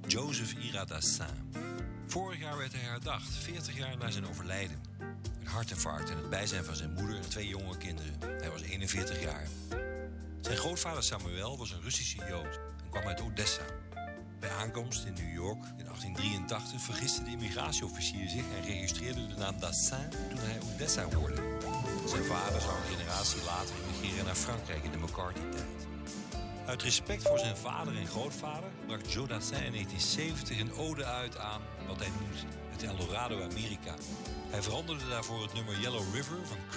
Joseph Ira Dassin. Vorig jaar werd hij herdacht, 40 jaar na zijn overlijden. Een hartinfarct in het bijzijn van zijn moeder en 2 jonge kinderen. Hij was 41 jaar. Zijn grootvader Samuel was een Russische Jood en kwam uit Odessa. Bij aankomst in New York in 1883 vergiste de immigratieofficier zich en registreerde de naam Dassin toen hij Odessa hoorde. Zijn vader zou een generatie later emigreren naar Frankrijk in de McCarthy-tijd. Uit respect voor zijn vader en grootvader bracht Joe Dassin in 1970 een ode uit aan wat hij noemt het Eldorado Amerika. Hij veranderde daarvoor het nummer Yellow River van